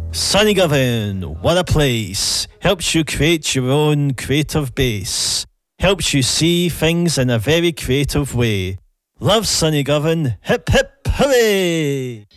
Sunny Govan, what a place. Helps you create your own creative base. Helps you see things in a very creative way. Love Sunny Govan, hip hip hooray!